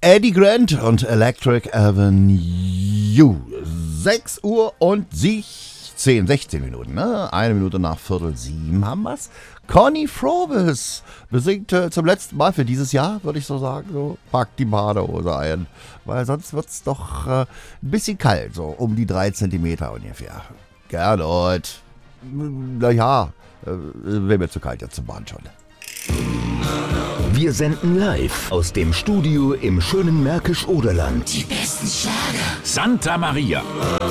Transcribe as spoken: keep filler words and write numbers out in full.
Eddie Grant und Electric Avenue. sechs Uhr und sechzehn, sechzehn Minuten, ne? Eine Minute nach Viertel sieben haben wir's. Conny Frobes besingt äh, zum letzten Mal für dieses Jahr, würde ich so sagen. So, packt die Badehose ein, weil sonst wird's doch äh, ein bisschen kalt, so um die drei Zentimeter ungefähr. Gernot. Naja, äh, wäre mir zu kalt jetzt zum Bahn schon. Wir senden live aus dem Studio im schönen Märkisch-Oderland. Die besten Schlager. Santa Maria.